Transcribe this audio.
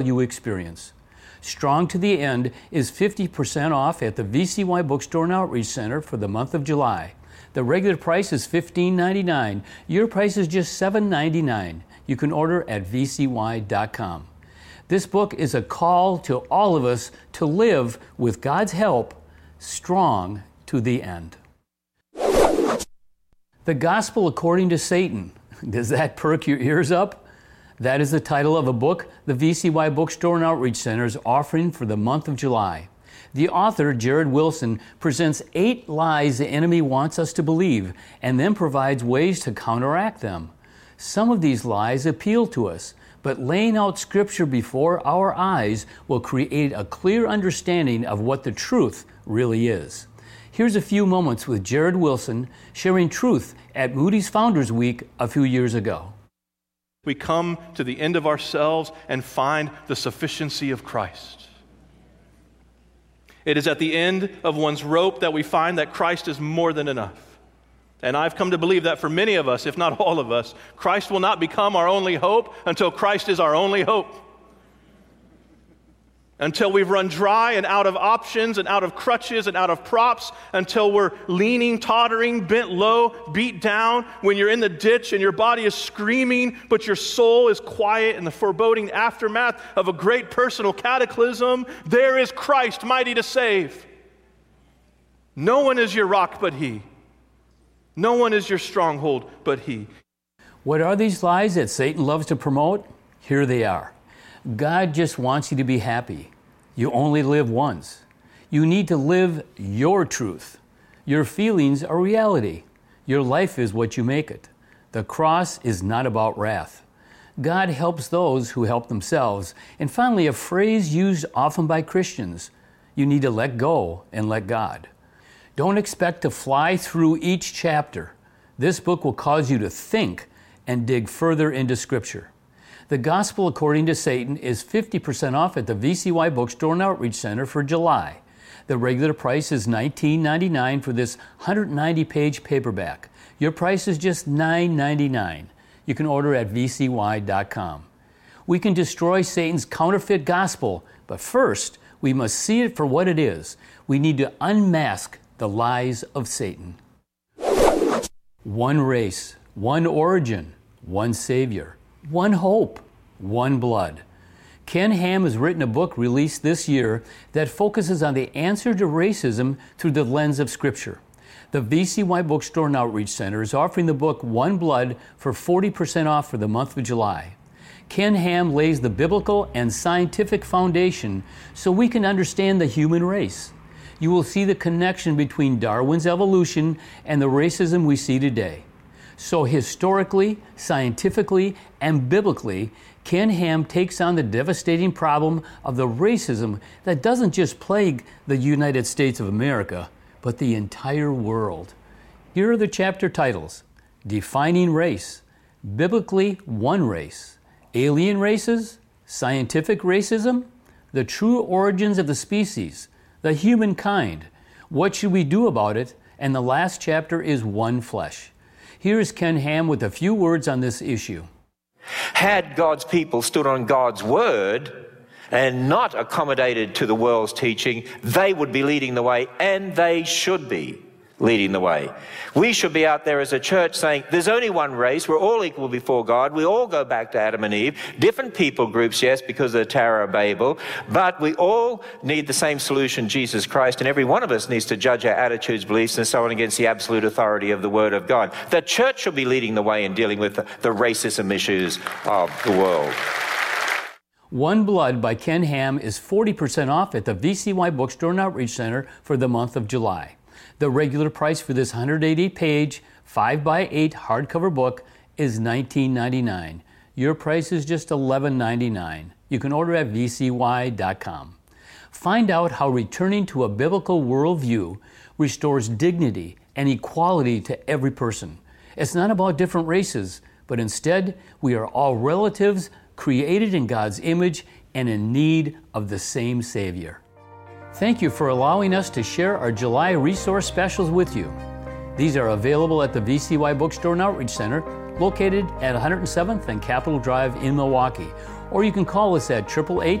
you experience. Strong to the End is 50% off at the VCY Bookstore and Outreach Center for the month of July. The regular price is $15.99. Your price is just $7.99. You can order at vcy.com. This book is a call to all of us to live, with God's help, strong to the end. The Gospel According to Satan. Does that perk your ears up? That is the title of a book the VCY Bookstore and Outreach Center is offering for the month of July. The author, Jared Wilson, presents 8 lies the enemy wants us to believe and then provides ways to counteract them. Some of these lies appeal to us, but laying out Scripture before our eyes will create a clear understanding of what the truth really is. Here's a few moments with Jared Wilson sharing truth at Moody's Founders Week a few years ago. We come to the end of ourselves and find the sufficiency of Christ. It is at the end of one's rope that we find that Christ is more than enough. And I've come to believe that for many of us, if not all of us, Christ will not become our only hope until Christ is our only hope. Until we've run dry and out of options and out of crutches and out of props, until we're leaning, tottering, bent low, beat down, when you're in the ditch and your body is screaming, but your soul is quiet in the foreboding aftermath of a great personal cataclysm. There is Christ, mighty to save. No one is your rock but He. No one is your stronghold but He. What are these lies that Satan loves to promote? Here they are. God just wants you to be happy. You only live once. You need to live your truth. Your feelings are reality. Your life is what you make it. The cross is not about wrath. God helps those who help themselves. And finally, a phrase used often by Christians: you need to let go and let God. Don't expect to fly through each chapter. This book will cause you to think and dig further into Scripture. The Gospel According to Satan is 50% off at the VCY Bookstore and Outreach Center for July. The regular price is $19.99 for this 190-page paperback. Your price is just $9.99. You can order at vcy.com. We can destroy Satan's counterfeit gospel, but first, we must see it for what it is. We need to unmask the lies of Satan. One race, one origin, one Savior, one hope, one blood. Ken Ham has written a book released this year that focuses on the answer to racism through the lens of Scripture. The VCY Bookstore and Outreach Center is offering the book One Blood for 40% off for the month of July. Ken Ham lays the biblical and scientific foundation so we can understand the human race. You will see the connection between Darwin's evolution and the racism we see today. So historically, scientifically, and biblically, Ken Ham takes on the devastating problem of the racism that doesn't just plague the United States of America, but the entire world. Here are the chapter titles: Defining Race, Biblically One Race, Alien Races, Scientific Racism, The True Origins of the Species, The Humankind, What Should We Do About It, and the last chapter is One Flesh. Here's Ken Ham with a few words on this issue. Had God's people stood on God's word and not accommodated to the world's teaching, they would be leading the way, and they should be leading the way. We should be out there as a church saying, there's only one race, we're all equal before God, we all go back to Adam and Eve, different people groups, yes, because of the Tower of Babel, but we all need the same solution, Jesus Christ, and every one of us needs to judge our attitudes, beliefs, and so on against the absolute authority of the Word of God. The church should be leading the way in dealing with the racism issues of the world. One Blood by Ken Ham is 40% off at the VCY Bookstore and Outreach Center for the month of July. The regular price for this 180-page, 5x8 hardcover book is $19.99. Your price is just $11.99. You can order at vcy.com. Find out how returning to a biblical worldview restores dignity and equality to every person. It's not about different races, but instead, we are all relatives created in God's image and in need of the same Savior. Thank you for allowing us to share our July resource specials with you. These are available at the VCY Bookstore and Outreach Center, located at 107th and Capitol Drive in Milwaukee, or you can call us at 888